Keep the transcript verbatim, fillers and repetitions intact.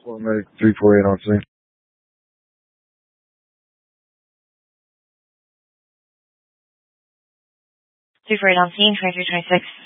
Well, medic three four eight on scene. three four eight on scene, twenty-three twenty-six.